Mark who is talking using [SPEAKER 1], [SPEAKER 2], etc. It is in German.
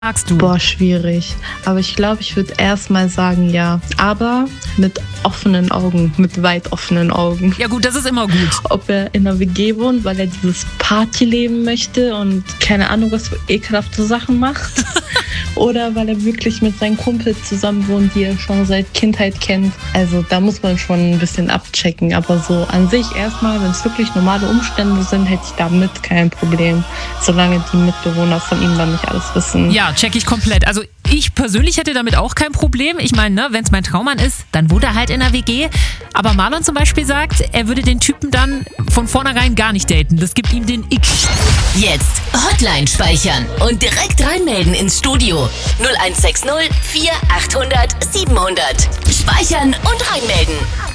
[SPEAKER 1] Magst du?
[SPEAKER 2] Boah, schwierig. Aber ich glaube, ich würde erstmal sagen, ja. Aber mit offenen Augen, mit weit offenen Augen.
[SPEAKER 1] Ja gut, das ist immer gut.
[SPEAKER 2] Ob er in einer WG wohnt, weil er dieses Partyleben möchte und keine Ahnung, was für ekelhafte Sachen macht. Oder weil er wirklich mit seinen Kumpels zusammen wohnt, die er schon seit Kindheit kennt. Also da muss man schon ein bisschen abchecken. Aber so an sich erstmal, wenn es wirklich normale Umstände sind, hätte ich damit kein Problem. Solange die Mitbewohner von ihm dann nicht alles wissen.
[SPEAKER 1] Ja, check ich komplett. Also ich persönlich hätte damit auch kein Problem. Ich meine, ne, wenn es mein Traummann ist, dann wohnt er halt in der WG. Aber Marlon zum Beispiel sagt, er würde den Typen dann von vornherein gar nicht daten. Das gibt ihm den Ick.
[SPEAKER 3] Jetzt Hotline speichern und direkt reinmelden ins Studio. 0160 4800 700. Speichern und reinmelden.